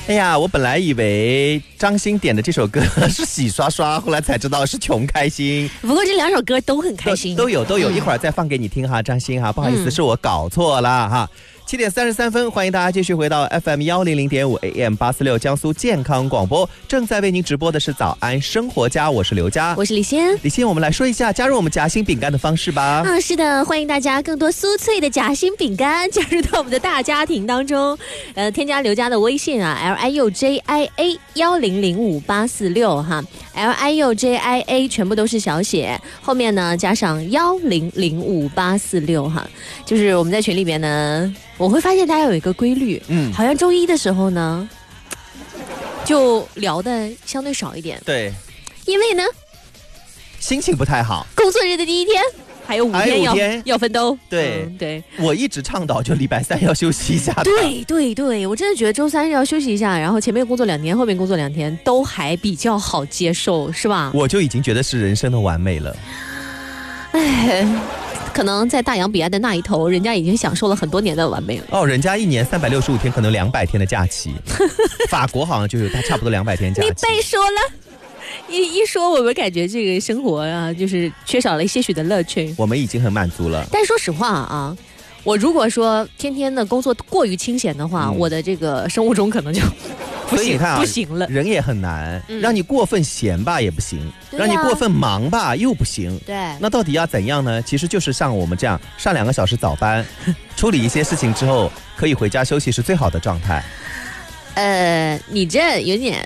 哎呀，我本来以为张欣点的这首歌是洗刷刷，后来才知道是穷开心。 不过这两首歌都很开心， 都有，一会儿再放给你听哈，张欣哈，不好意思，是我搞错了哈。7点33分，欢迎大家继续回到 FM 100.5 AM 846江苏健康广播，正在为您直播的是早安生活家，我是刘佳， 我是李欣。 李欣，我们来说一下加入我们夹心饼干的方式吧。 是的，欢迎大家更多酥脆的夹心饼干加入到我们的大家庭当中。添加刘佳的微信啊 ，LIUJIA 1005-846哈 ，LIUJIA 全部都是小写，后面呢加上1005-846哈，就是我们在群里边呢。我会发现大家有一个规律，好像周一的时候呢，就聊的相对少一点。 对， 因为呢， 心情不太好。 工作日的第一天，还有5天要奋斗。 对、 对， 我一直倡导就礼拜三要休息一下。 对，我真的觉得周三要休息一下，然后前面工作2天，后面工作2天都还比较好接受，是吧？ 我就已经觉得是人生的完美了。 哎。可能在大洋彼岸的那一头，人家已经享受了很多年的完美了。 哦，人家一年365天，可能200天的假期。法国好像就有差不多200天假期。 你被说了，一说我们感觉这个生活啊，就是缺少了些许的乐趣。 我们已经很满足了。 但说实话啊，我如果说天天的工作过于清闲的话，我的这个生物钟可能就所以你看啊， 不行了。 人也很难，让你过分闲吧也不行，让你过分忙吧又不行。 对， 那到底要怎样呢？其实就是像我们这样上2个小时早班，处理一些事情之后，可以回家休息是最好的状态。 你这有点